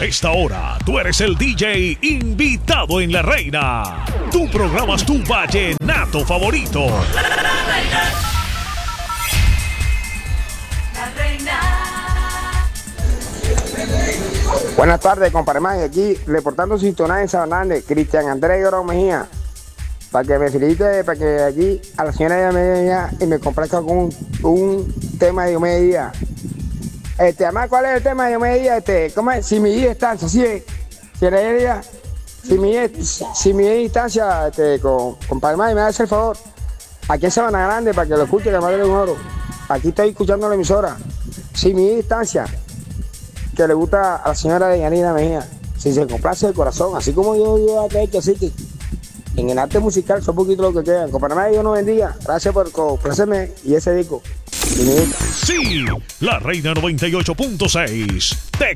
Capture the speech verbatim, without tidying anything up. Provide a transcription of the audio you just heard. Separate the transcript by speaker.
Speaker 1: esta hora, tú eres el D J invitado en La Reina. Tú programas tu vallenato favorito.
Speaker 2: La Reina. La Reina.
Speaker 3: Buenas tardes, compadre Man. Aquí reportando sintonía en Sabananes, Cristian Andrés Oro Mejía. Para que me felicite, para que aquí a la señora de Medellín y me complazca con un, un tema de Diomedes. Este, además, ¿cuál es el tema de Diomedes? Este, ¿cómo es? Si mi distancia, ¿sí es? Si la idea, si mi, si mi distancia, este, con, compadre Man, me hace el favor. Aquí en Sabana Grande, para que lo escuche, que madre de un oro. Aquí estoy escuchando la emisora. Si mi distancia, que le gusta a la señora de Yanina Mejía. Si se complace el corazón, así como yo, yo acá he hecho así que en el arte musical son poquito lo que quedan. Compadre, Dios nos bendiga. Gracias por complacerme y ese disco.
Speaker 1: Sí, La Reina noventa y ocho punto seis. Te